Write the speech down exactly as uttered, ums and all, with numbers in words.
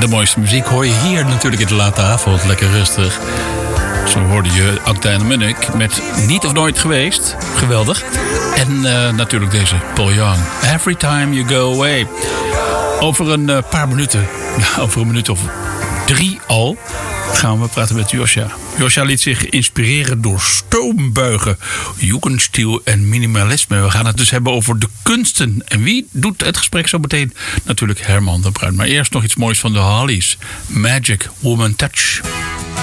De mooiste muziek hoor je hier natuurlijk in de late avond. Lekker rustig. Zo hoorde je Acta en de Munnik met Niet of Nooit Geweest. Geweldig. En uh, natuurlijk deze Paul Young. Every Time You Go Away. Over een uh, paar minuten, ja, over een minuut of drie al, gaan we praten met Josja. Josja liet zich inspireren door stoombuigen, jugendstil en minimalisme. We gaan het dus hebben over de kunsten. En wie doet het gesprek zo meteen? Natuurlijk Herman de Bruin. Maar eerst nog iets moois van de Hollies. Magic Woman Touch.